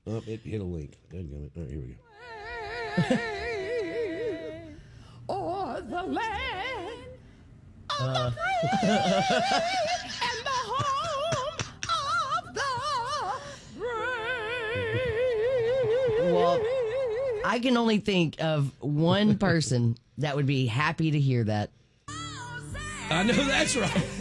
Oh, it hit a link. All right, here we go. Or the land of the free and the home of the brave. Well, I can only think of one person that would be happy to hear that. I know that's right.